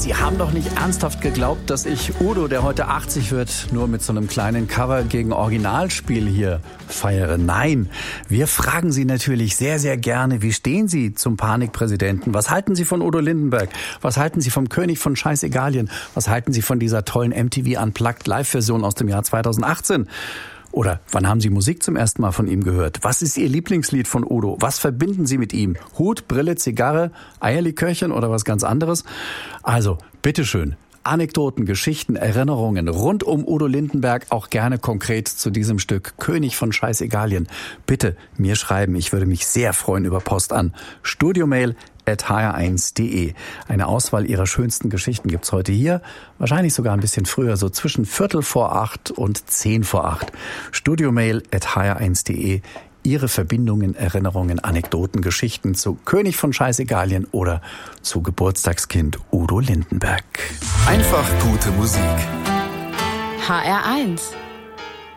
Sie haben doch nicht ernsthaft geglaubt, dass ich Udo, der heute 80 wird, nur mit so einem kleinen Cover gegen Originalspiel hier feiere. Nein, wir fragen Sie natürlich sehr, sehr gerne, wie stehen Sie zum Panikpräsidenten? Was halten Sie von Udo Lindenberg? Was halten Sie vom König von Scheißegalien? Was halten Sie von dieser tollen MTV Unplugged Live-Version aus dem Jahr 2018? Oder wann haben Sie Musik zum ersten Mal von ihm gehört? Was ist Ihr Lieblingslied von Udo? Was verbinden Sie mit ihm? Hut, Brille, Zigarre, Eierlikörchen oder was ganz anderes? Also, bitteschön. Anekdoten, Geschichten, Erinnerungen rund um Udo Lindenberg, auch gerne konkret zu diesem Stück König von Scheißegalien. Bitte mir schreiben, ich würde mich sehr freuen über Post an studiomail@hr1.de. Eine Auswahl Ihrer schönsten Geschichten gibt's heute hier, wahrscheinlich sogar ein bisschen früher, so zwischen 7:45 und 7:50. studiomail@hr1.de. Ihre Verbindungen, Erinnerungen, Anekdoten, Geschichten zu König von Scheißegalien oder zu Geburtstagskind Udo Lindenberg. Einfach gute Musik. HR1